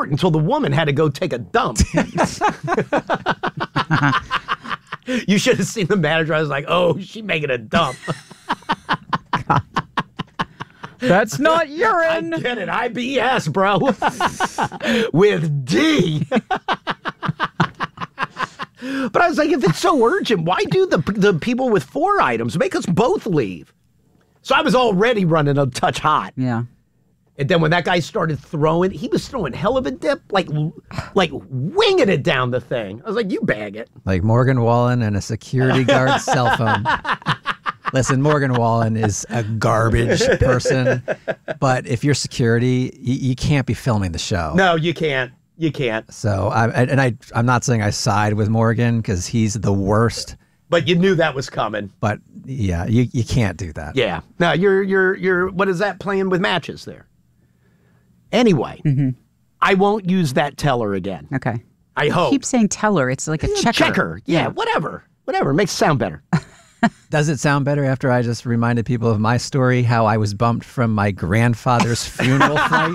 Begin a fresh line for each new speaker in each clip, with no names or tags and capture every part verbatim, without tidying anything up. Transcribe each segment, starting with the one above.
Walmart until the woman had to go take a dump. You should have seen the manager. I was like, oh, she's making a dump.
That's not urine.
I get it. I B S, bro. With D. But I was like, if it's so urgent, why do the the people with four items make us both leave? So I was already running a touch hot.
Yeah.
And then when that guy started throwing, he was throwing hell of a dip, like like winging it down the thing. I was like, you bag it.
Like Morgan Wallen and a security guard's cell phone. Listen, Morgan Wallen is a garbage person, but if you're security, you, you can't be filming the show.
No, you can't. You can't.
So, I, and I, I'm not saying I side with Morgan because he's the worst.
But you knew that was coming.
But yeah, you, you can't do that.
Yeah. No, you're you're you're. What is that? Playing with matches there. Anyway, mm-hmm. I won't use that teller again.
Okay.
I hope.
Keep saying teller. It's like a checker.
Checker. Yeah, yeah. Whatever. Whatever. It makes it sound better.
Does it sound better after I just reminded people of my story, how I was bumped from my grandfather's funeral flight?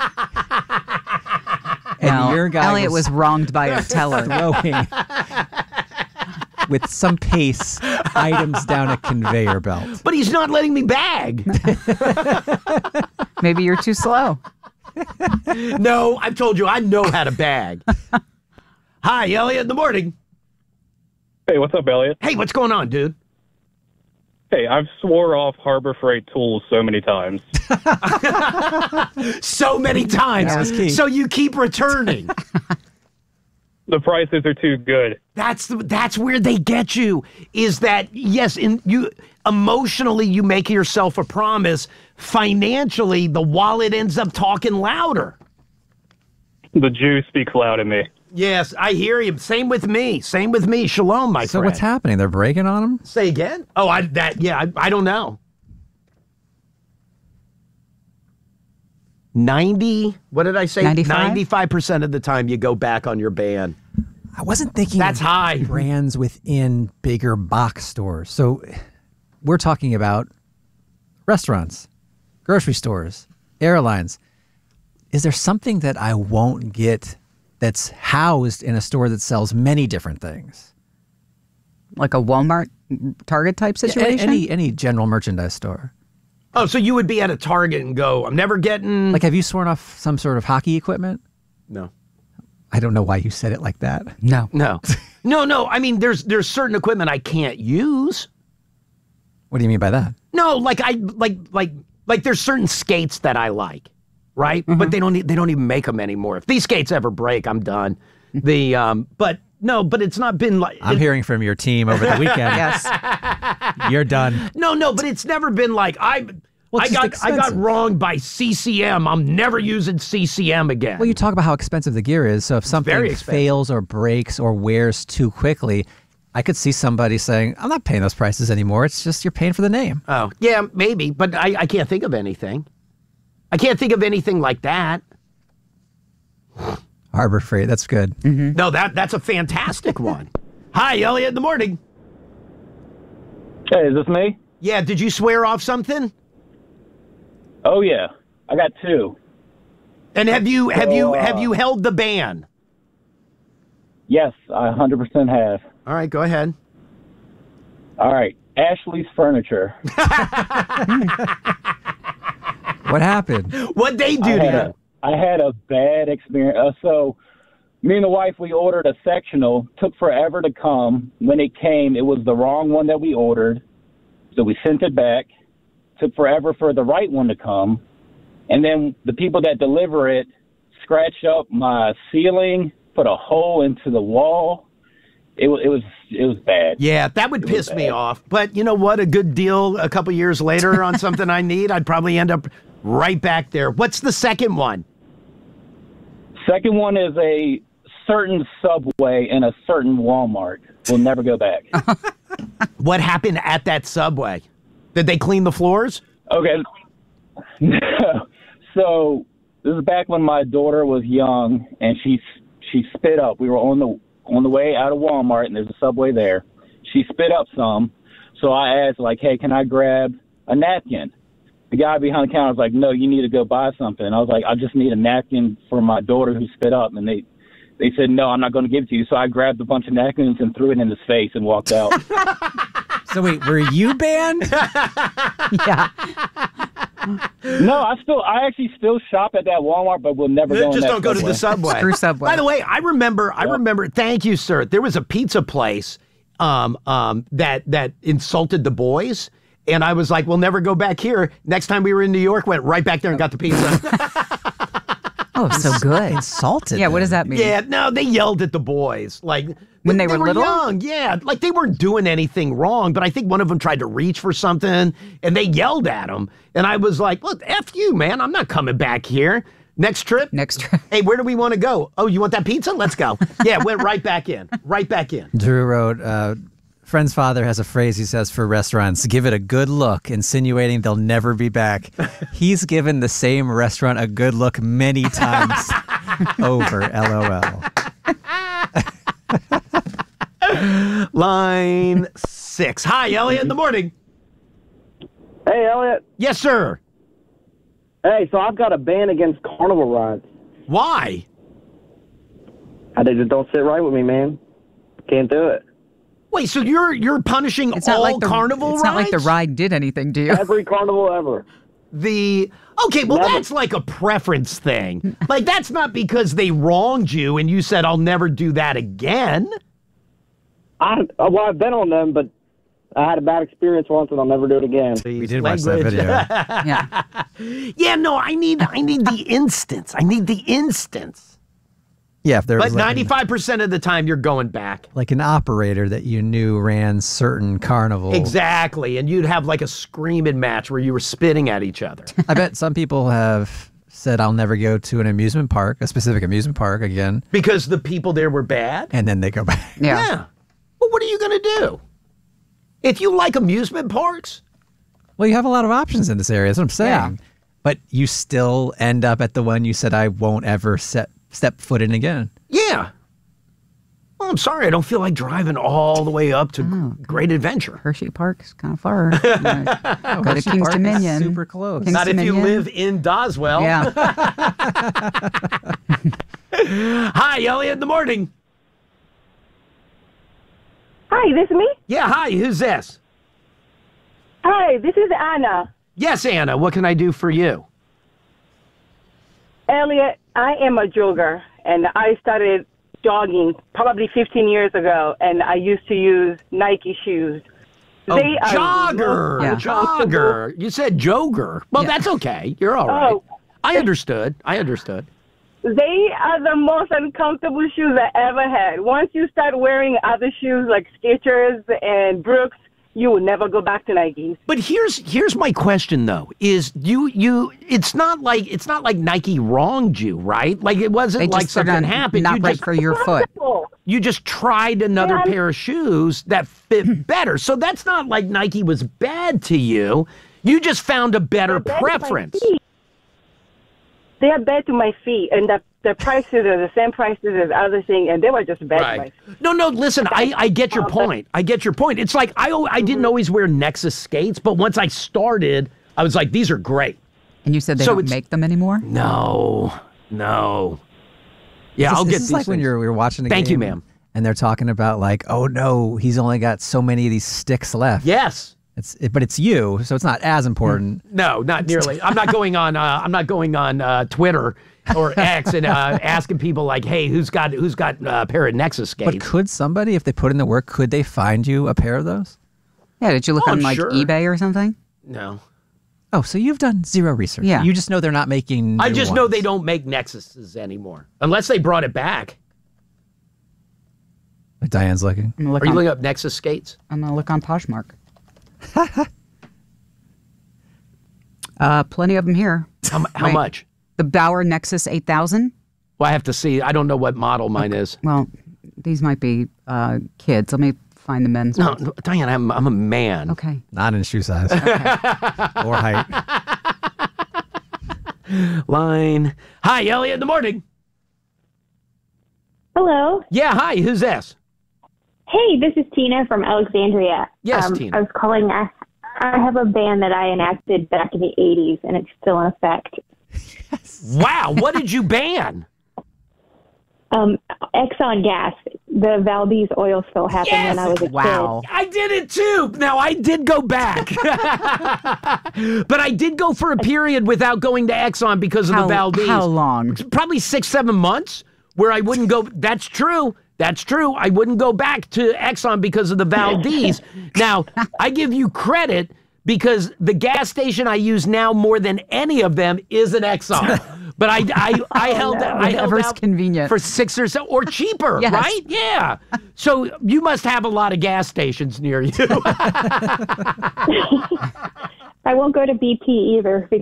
And
no,
your guy
Elliot was, was wronged by a teller.
Throwing with some pace items down a conveyor belt.
But he's not letting me bag.
Maybe you're too slow.
No, I've told you I know how to bag. Hi, Elliot, in the morning.
Hey, what's up, Elliot?
Hey, what's going on, dude?
Hey, I've swore off Harbor Freight tools so many times.
So many times.
That was key.
So you keep returning.
The prices are too good.
That's the, that's where they get you. Is that yes? In you emotionally, you make yourself a promise. Financially, the wallet ends up talking louder.
The Jew speaks loud in me.
Yes, I hear you. Same with me. Same with me. Shalom, my
so
friend.
So what's happening? They're breaking on him?
Say again? Oh, I that yeah. I, I don't know. Ninety. What did I say? Ninety-five percent of the time you go back on your ban.
I wasn't thinking.
That's
of
high.
Brands within bigger box stores. So we're talking about restaurants, grocery stores, airlines. Is there something that I won't get that's housed in a store that sells many different things?
Like a Walmart, Target type situation?
Yeah, any any general merchandise store.
Oh, so you would be at a Target and go, I'm never getting...
Like, have you sworn off some sort of hockey equipment?
No.
I don't know why you said it like that.
No.
No. no, no. I mean, there's there's certain equipment I can't use.
What do you mean by that?
No, like I like like like there's certain skates that I like, right? Mm-hmm. But they don't they don't even make them anymore. If these skates ever break, I'm done. The um, but no, but it's not been like
I'm
it,
hearing from your team over the weekend.
Yes,
you're done.
No, no, but it's never been like I.
Well,
I got expensive. I got wronged by C C M. I'm never using C C M again.
Well, you talk about how expensive the gear is. So if something fails or breaks or wears too quickly, I could see somebody saying, I'm not paying those prices anymore. It's just you're paying for the name.
Oh, yeah, maybe. But I, I can't think of anything. I can't think of anything like that.
Harbor Freight, that's good.
Mm-hmm.
No, that that's a fantastic one. Hi, Elliot, in the morning.
Hey, is this me?
Yeah, did you swear off something?
Oh, yeah. I got two.
And have you have
so,
you
uh,
have you held the ban?
Yes, I one hundred percent have.
All right, go ahead.
All right. Ashley's Furniture.
What happened?
What'd they do
I
to
had,
you?
a, I had a bad experience. Uh, so me and the wife, we ordered a sectional. Took forever to come. When it came, it was the wrong one that we ordered. So we sent it back. Took forever for the right one to come. And then the people that deliver it scratched up my ceiling, put a hole into the wall. It was it was it was bad.
Yeah, that would
it
piss me off. But you know what? A good deal a couple years later on something I need, I'd probably end up right back there. What's the second one?
Second one is a certain Subway and a certain Walmart. We'll never go back.
What happened at that Subway? Did they clean the floors?
Okay. So this is back when my daughter was young, and she she spit up. We were on the on the way out of Walmart, and there's a Subway there. She spit up some, so I asked, like, hey, can I grab a napkin? the guy behind the counter was like, no, you need to go buy something. I was like, I just need a napkin for my daughter who spit up. And they, they said, no, I'm not going to give it to you. So I grabbed a bunch of napkins and threw it in his face and walked out.
So wait, were you banned?
Yeah.
No, I still, I actually still shop at that Walmart, but we'll never go in
Just
that
don't go to
Subway.
the Subway.
Screw Subway.
By the way, I remember, I remember, thank you, sir. There was a pizza place um, um, that that insulted the boys. And I was like, we'll never go back here. Next time we were in New York, went right back there and got the pizza.
Oh, so good.
Insulted.
Yeah, what
them.
does that mean?
Yeah, no, they yelled at the boys. Like
When they were little?
young. Yeah, like they weren't doing anything wrong, but I think one of them tried to reach for something and they yelled at him. And I was like, look, F you, man. I'm not coming back here. Next trip?
Next trip.
Hey, where do we want to go? Oh, you want that pizza? Let's go. Yeah, went right back in. Right back in.
Drew wrote, uh, friend's father has a phrase he says for restaurants, give it a good look, insinuating they'll never be back. He's given the same restaurant a good look many times over, LOL.
Line six. Hi, Elliot, in the morning.
Hey, Elliot.
Yes, sir.
Hey, so I've got a ban against carnival rides.
Why?
I, they just don't sit right with me, man. Can't do it.
Wait, so you're you're punishing
It's
all
not like the
carnival
It's
rides?
not like the ride did anything to you.
Every carnival ever.
The okay, well,
Never.
that's like a preference thing. Like that's not because they wronged you and you said I'll never do that again.
I uh, well, I've been on them, but I had a bad experience once, and I'll never do it again.
We did watch that
Language.
video.
Yeah.
Yeah, no, I need I need the instance. I need the instance.
Yeah, if there
But
was like an,
ninety-five percent of the time you're going back.
like an operator that you knew ran certain carnivals.
Exactly. And you'd have like a screaming match where you were spitting at each other.
I bet some people have said, I'll never go to an amusement park, a specific amusement park again,
Because the people there were bad?
and then they go back.
Yeah.
Yeah. Well, what are you going to do? If you like amusement parks,
Well, you have a lot of options in this area. That's what I'm saying.
Yeah.
But you still end up at the one you said I won't ever set step foot in again.
yeah. Well, I'm sorry. I don't feel like driving all the way up to Great Adventure.
Hershey Park's kind of far. You know, Go to King's
Park is
Dominion.
super close.
King's
Not if you
Dominion.
live in Doswell.
Yeah.
Hi, Elliot, in the morning.
Hi, this is me?
Yeah, hi. Who's this?
Hi, this is Anna.
Yes, Anna. What can I do for you?
Elliot, I am a jogger, and I started jogging probably fifteen years ago, and I used to use Nike shoes.
Oh,
They are
jogger.
Yeah.
Jogger. You said joger. Well,
Yeah.
that's okay. You're all right.
Oh.
I understood. I understood.
They are the most uncomfortable shoes I ever had. Once you start wearing other shoes like Skechers and Brooks, you will never go back to Nikes.
But here's here's my question though: is you you? It's not like it's not like Nike wronged you, right? Like it wasn't
They
like
just are
something
not,
happened.
not
you
right
just
for your foot.
Comfortable.
you just tried another
Yeah.
pair of shoes that fit better. So that's not like Nike was bad to you. You just found a better
They're bad to my
preference.
feet. They are bad to my feet, and the, the prices are the same prices as other things, and they were just bad to my
Right.
feet.
No, no, listen, I, I get your point. I get your point. It's like I, al- I didn't always wear Nexus skates, but once I started, I was like, these are great.
And you said they
So
don't
it's-
make them anymore?
No, no. Yeah,
This
I'll
is-
get
this is
these
like when
things.
you're we were watching the
Thank you,
game,
ma'am.
And they're talking about like, oh no, he's only got so many of these sticks left.
Yes.
It's it, but it's you, so it's not as important.
No, not nearly. I'm not going on. Uh, I'm not going on uh, Twitter or X and uh, asking people like, "Hey, who's got who's got uh, a pair of Nexus skates?"
But could somebody, if they put in the work, could they find you a pair of those?
Yeah, did you look
Oh,
on like
sure.
eBay or something?
no,
Oh, so you've done zero research.
Yeah.
You just know they're not making.
I
new
just know
ones.
they don't make Nexuses anymore unless they brought it back.
Like Diane's looking.
I'm gonna look,
Are you
on,
looking up Nexus skates?
I'm gonna look on Poshmark. uh, plenty of them here.
How, mu- how
Wait.
much?
The Bauer Nexus eight thousand.
Well, I have to see. I don't know what model mine is.
Well, these might be uh, kids. Let me find the men's
No,
ones.
no, Diane, I'm I'm a man.
Okay.
Not in shoe size or height.
Line. Hi, Elliot. In the morning.
Hello.
Yeah. Hi. Who's this?
Hey, this is Tina from Alexandria.
Yes,
um,
Tina.
I was calling. Uh, I have a ban that I enacted back in the eighties, and it's still in effect.
Wow, what did you ban?
Um, Exxon gas. The Valdez oil spill happened
Yes!
when I was a
Wow.
kid.
I did it too. Now, I did go back. But I did go for a period without going to Exxon because of
How,
the Valdez.
how long?
Probably six, seven months where I wouldn't go. That's true. That's true. I wouldn't go back to Exxon because of the Valdez. Now, I give you credit because the gas station I use now more than any of them is an Exxon. But I, I, I held, I held
Whatever's
out
convenient.
for six or so, or cheaper,
Yes.
right? Yeah. So you must have a lot of gas stations near you.
I won't go to B P either because